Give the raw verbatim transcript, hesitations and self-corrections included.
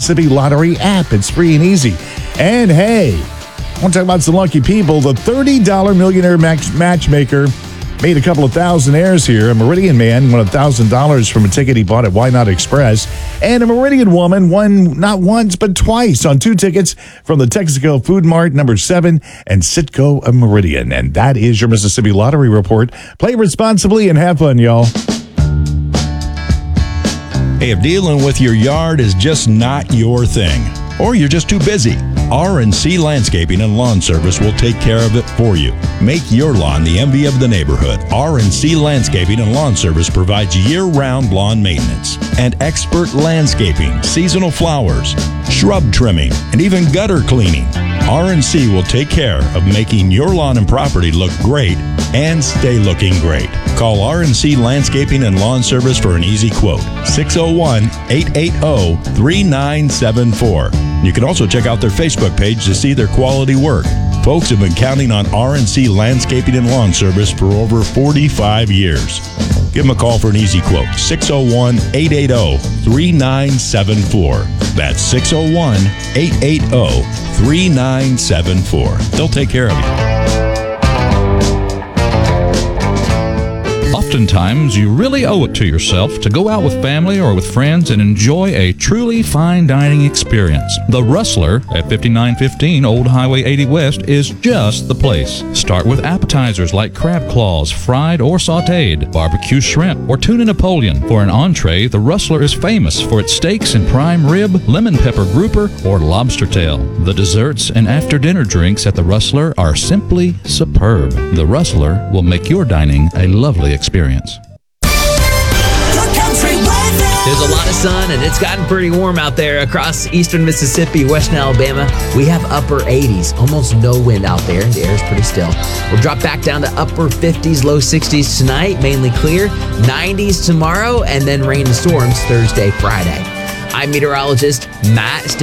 Mississippi Lottery app. It's free and easy. And hey, I want to talk about some lucky people. The thirty dollar Millionaire Match- Matchmaker made a couple of thousandaires here. A Meridian man won one thousand dollars from a ticket he bought at Why Not Express. And a Meridian woman won not once, but twice on two tickets from the Texaco Food Mart, number seven, and Citgo of Meridian. And that is your Mississippi Lottery Report. Play responsibly and have fun, y'all. Hey, if dealing with your yard is just not your thing, or you're just too busy, R and C Landscaping and Lawn Service will take care of it for you. Make your lawn the envy of the neighborhood. R and C Landscaping and Lawn Service provides year-round lawn maintenance and expert landscaping, seasonal flowers, shrub trimming, and even gutter cleaning. R and C will take care of making your lawn and property look great and stay looking great. Call R and C Landscaping and Lawn Service for an easy quote. six oh one, eight eight oh, three nine seven four. You can also check out their Facebook page to see their quality work. Folks have been counting on R and C Landscaping and Lawn Service for over forty-five years. Give them a call for an easy quote. six oh one, eight eight oh, three nine seven four. That's six oh one, eight eight oh, three nine seven four. They'll take care of you. Oftentimes, you really owe it to yourself to go out with family or with friends and enjoy a truly fine dining experience. The Rustler at fifty-nine fifteen Old Highway eighty West is just the place. Start with appetizers like crab claws, fried or sautéed, barbecue shrimp, or tuna Napoleon. For an entree, the Rustler is famous for its steaks and prime rib, lemon pepper grouper, or lobster tail. The desserts and after-dinner drinks at the Rustler are simply superb. The Rustler will make your dining a lovely experience. There's a lot of sun, and it's gotten pretty warm out there across eastern Mississippi, western Alabama. We have upper eighties, almost no wind out there. The air is pretty still. We'll drop back down to upper fifties, low sixties tonight, mainly clear. nineties tomorrow, and then rain and storms Thursday, Friday. I'm meteorologist Matt Stevens.